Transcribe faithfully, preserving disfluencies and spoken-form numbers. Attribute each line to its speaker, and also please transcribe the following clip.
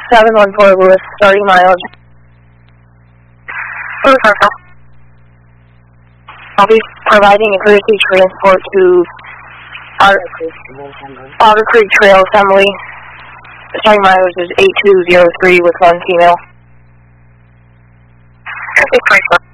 Speaker 1: seven one four Lewis, starting mileage. I'll be providing a courtesy transport to Otter Creek Trail Assembly. Starting mileage is eight two zero three with one female.